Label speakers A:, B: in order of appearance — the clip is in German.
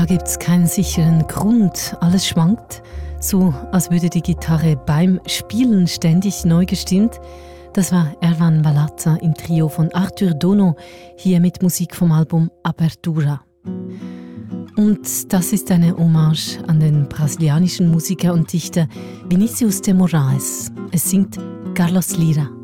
A: gibt's keinen sicheren Grund. Alles schwankt, so als würde die Gitarre beim Spielen ständig neu gestimmt. Das war Erwan Balazza im Trio von Arthur Dono, hier mit Musik vom Album Apertura. Und das ist eine Hommage an den brasilianischen Musiker und Dichter Vinícius de Moraes. Es singt Carlos Lyra.